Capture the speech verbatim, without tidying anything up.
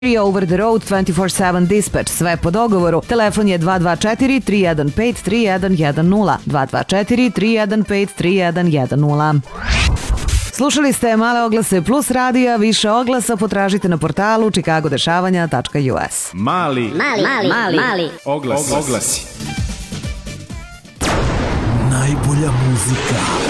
Over the road twenty-four seven dispatch, sve po dogovoru. Telefon je dva dva četiri, tri jedan pet, tri jedan jedan nula, dva dva četiri, tri jedan pet, tri jedan jedan nula. Slušali ste Male oglase plus radija, više oglasa potražite na portalu chicago dešavanja tačka u s. Mali, mali, mali, mali, mali. Oglasi. Oglasi. Najbolja muzika.